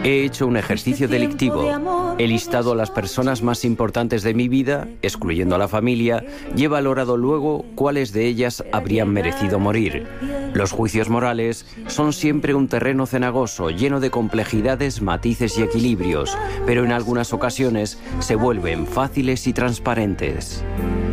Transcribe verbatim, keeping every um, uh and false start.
He hecho un ejercicio delictivo. He listado a las personas más importantes de mi vida, excluyendo a la familia, y he valorado luego cuáles de ellas habrían merecido morir. Los juicios morales son siempre un terreno cenagoso, lleno de complejidades, matices y equilibrios, pero en algunas ocasiones se vuelven fáciles y transparentes.